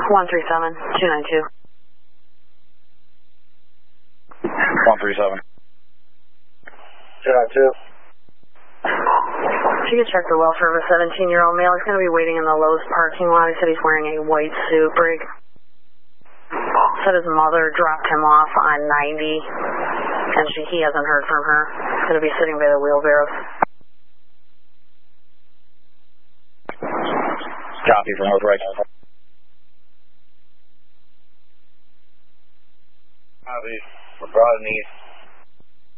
137-292. 137. 292. If you could check the welfare of a 17-year-old male, he's going to be waiting in the Lowe's parking lot. He said he's wearing a white suit. Brig said his mother dropped him off on 90, and he hasn't heard from her. He's going to be sitting by the wheelbarrows. Copy for North Right. Copy. We're broad and east.